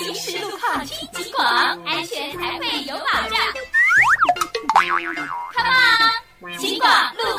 随时路况听警广，安全才会有保障。Come on， 警广路